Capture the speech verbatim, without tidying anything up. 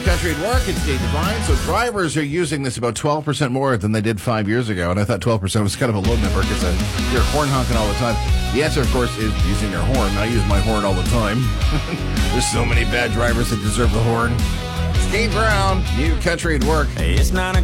Country at Work. It's Dave Devine. So drivers are using this about twelve percent more than they did five years ago. And I thought twelve percent was kind of a low number because uh, you're horn honking all the time. The answer, of course, is using their horn. I use my horn all the time. There's so many bad drivers that deserve the horn. Steve Brown, New Country at Work. It's nine o'clock.